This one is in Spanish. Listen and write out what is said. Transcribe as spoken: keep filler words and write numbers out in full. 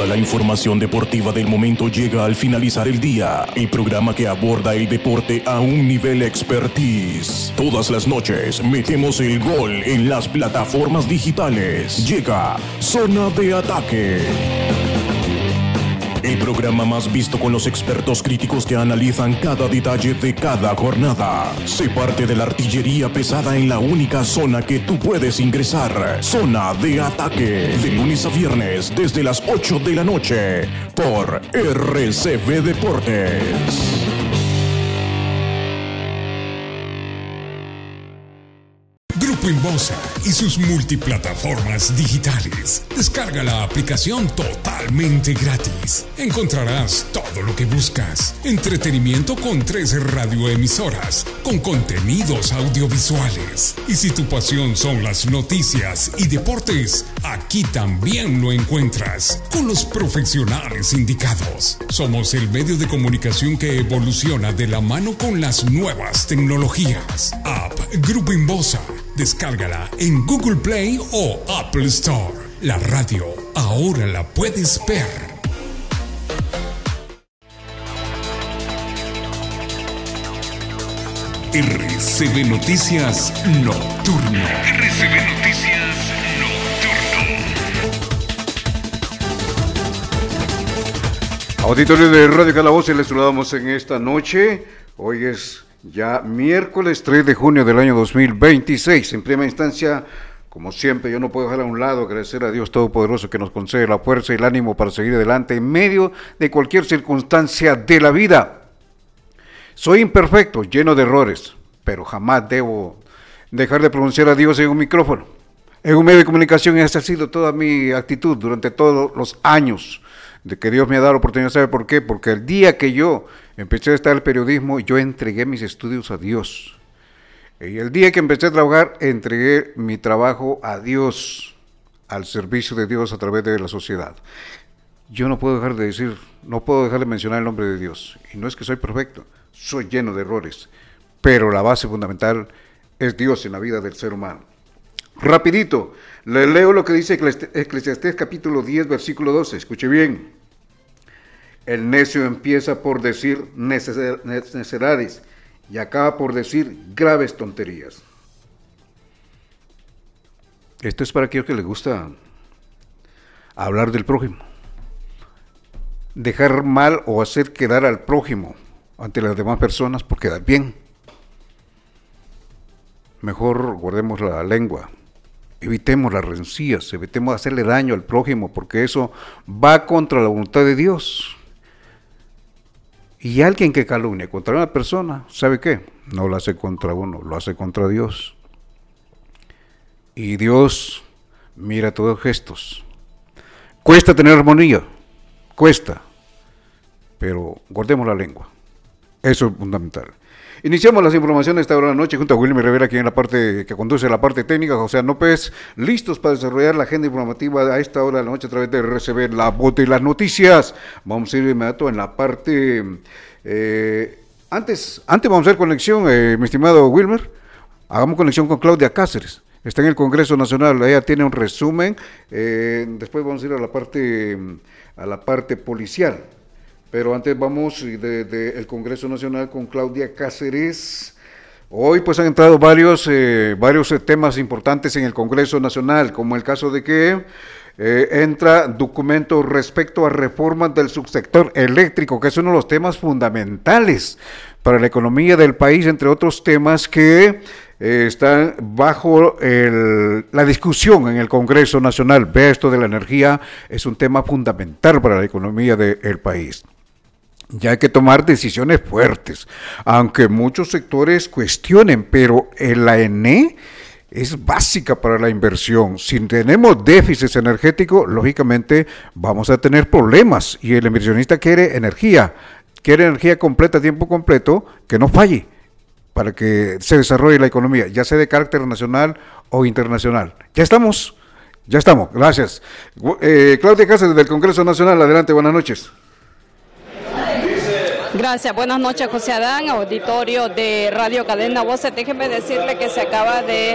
Toda la información deportiva del momento llega al finalizar el día. El programa que aborda el deporte a un nivel expertise. Todas las noches metemos el gol en las plataformas digitales. Llega Zona de Ataque. El programa más visto con los expertos críticos que analizan cada detalle de cada jornada. Sé parte de la artillería pesada en la única zona que tú puedes ingresar. Zona de Ataque. De lunes a viernes desde las ocho de la noche por R C V Deportes. Grupo Inbosa y sus multiplataformas digitales. Descarga la aplicación totalmente gratis. Encontrarás todo lo que buscas. Entretenimiento con tres radioemisoras, con contenidos audiovisuales. Y si tu pasión son las noticias y deportes, aquí también lo encuentras, con los profesionales indicados. Somos el medio de comunicación que evoluciona de la mano con las nuevas tecnologías. App Grupo Inbosa. Descárgala en Google Play o Apple Store. La radio ahora la puedes ver. R C V Noticias Nocturno. R C V Noticias Nocturno. Auditorio de Radio Calabozo, les saludamos en esta noche. Hoy es ya miércoles tres de junio del año dos mil veintiséis. En primera instancia, como siempre, yo no puedo dejar a un lado agradecer a Dios Todopoderoso que nos concede la fuerza y el ánimo para seguir adelante en medio de cualquier circunstancia de la vida. Soy imperfecto, lleno de errores, pero jamás debo dejar de pronunciar a Dios en un micrófono. En un medio de comunicación, esa ha sido toda mi actitud durante todos los años de que Dios me ha dado la oportunidad. ¿Sabe por qué? Porque el día que yo empecé a estar en el periodismo, yo entregué mis estudios a Dios. Y el día que empecé a trabajar, entregué mi trabajo a Dios, al servicio de Dios a través de la sociedad. Yo no puedo dejar de decir, no puedo dejar de mencionar el nombre de Dios. Y no es que soy perfecto, soy lleno de errores. Pero la base fundamental es Dios en la vida del ser humano. Rapidito, le leo lo que dice Eclesiastés capítulo diez, versículo doce. Escuche bien. El necio empieza por decir necedades y acaba por decir graves tonterías. Esto es para aquellos que les gusta hablar del prójimo. Dejar mal o hacer quedar al prójimo ante las demás personas por quedar bien. Mejor guardemos la lengua. Evitemos las rencillas, evitemos hacerle daño al prójimo, porque eso va contra la voluntad de Dios. Y alguien que calumnia contra una persona, ¿sabe qué? No lo hace contra uno, lo hace contra Dios. Y Dios mira todos los gestos. Cuesta tener armonía, cuesta, pero guardemos la lengua. Eso es fundamental. Iniciamos las informaciones de esta hora de la noche junto a Wilmer Rivera, aquí en la parte que conduce la parte técnica, José López, listos para desarrollar la agenda informativa a esta hora de la noche a través de R C V, la voz de las noticias. Vamos a ir de inmediato en la parte, eh, antes, antes vamos a hacer conexión, eh, mi estimado Wilmer, hagamos conexión con Claudia Cáceres, está en el Congreso Nacional, ella tiene un resumen, eh, después vamos a ir a la parte, a la parte policial. Pero antes vamos del de, de Congreso Nacional con Claudia Cáceres. Hoy pues han entrado varios, eh, varios temas importantes en el Congreso Nacional, como el caso de que eh, entra documento respecto a reformas del subsector eléctrico, que es uno de los temas fundamentales para la economía del país, entre otros temas que eh, están bajo el, la discusión en el Congreso Nacional. Vea, esto de la energía es un tema fundamental para la economía del país. Ya hay que tomar decisiones fuertes, aunque muchos sectores cuestionen, pero la E N E es básica para la inversión. Si tenemos déficits energéticos, lógicamente vamos a tener problemas y el inversionista quiere energía, quiere energía completa, tiempo completo, que no falle para que se desarrolle la economía, ya sea de carácter nacional o internacional. Ya estamos, ya estamos, gracias. Eh, Claudia Cáceres del Congreso Nacional, adelante, buenas noches. Gracias, buenas noches José Adán, auditorio de Radio Cadena Voces. Déjeme decirle que se acaba de